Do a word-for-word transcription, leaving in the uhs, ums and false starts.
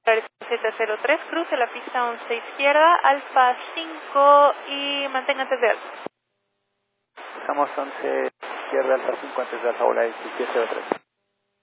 Z cero tres, cruce la pista once izquierda, Alfa cinco y mantenga antes de alto. Estamos once izquierda, Alfa cinco antes de Alfa, Volar diecisiete cero tres.